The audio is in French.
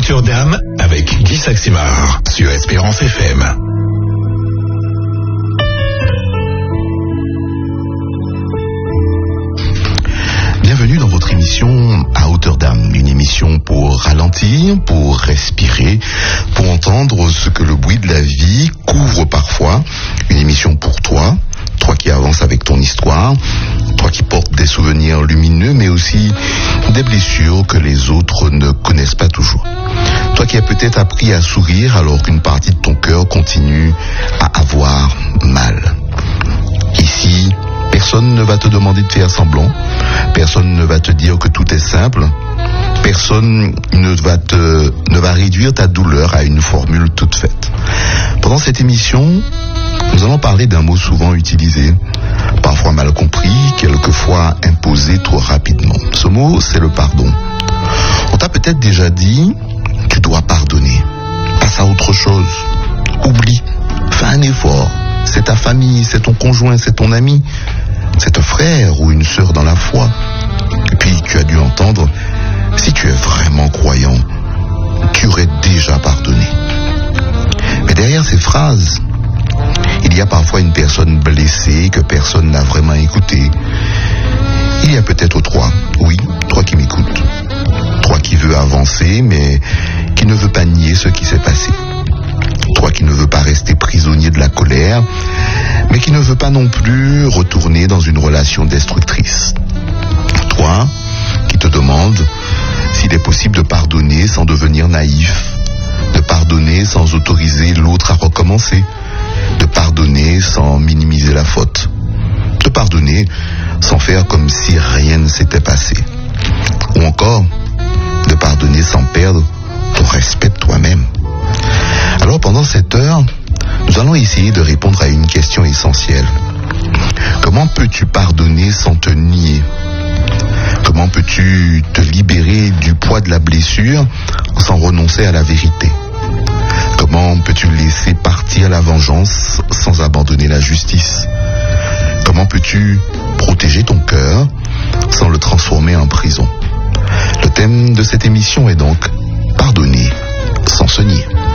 hauteur d'âme avec Guy Saximard sur Espérance FM. Bienvenue dans votre émission à hauteur d'âme, une émission pour ralentir, pour respirer, pour entendre ce que le bruit de la vie couvre parfois, une émission pour toi qui avances avec ton histoire, toi qui portes des souvenirs lumineux mais aussi des blessures que les autres ne connaissent pas toujours. Toi qui as peut-être appris à sourire alors qu'une partie de ton cœur continue à avoir mal. Ici, personne ne va te demander de faire semblant. Personne ne va te dire que tout est simple. Personne ne va réduire ta douleur à une formule toute faite. Pendant cette émission, nous allons parler d'un mot souvent utilisé, parfois mal compris, quelquefois imposé trop rapidement. Ce mot, c'est le pardon. On t'a peut-être déjà dit, tu dois pardonner. Passe à autre chose. Oublie. Fais un effort. C'est ta famille, c'est ton conjoint, c'est ton ami, c'est un frère ou une sœur dans la foi. Et puis tu as dû entendre, si tu es vraiment croyant, tu aurais déjà pardonné. Mais derrière ces phrases, il y a parfois une personne blessée que personne n'a vraiment écoutée. Il y a peut-être toi qui m'écoutes, toi qui veux avancer mais qui ne veut pas nier ce qui s'est passé. Toi qui ne veux pas rester prisonnier de la colère, mais qui ne veut pas non plus retourner dans une relation destructrice. Toi qui te demande s'il est possible de pardonner sans devenir naïf, de pardonner sans autoriser l'autre à recommencer, de pardonner sans minimiser la faute, de pardonner sans faire comme si rien ne s'était passé, ou encore de pardonner sans perdre ton respect de toi-même. Alors pendant cette heure, nous allons essayer de répondre à une question essentielle. Comment peux-tu pardonner sans te nier? Comment peux-tu te libérer du poids de la blessure sans renoncer à la vérité? Comment peux-tu laisser partir la vengeance sans abandonner la justice? Comment peux-tu protéger ton cœur sans le transformer en prison? Le thème de cette émission est donc pardonner sans se nier.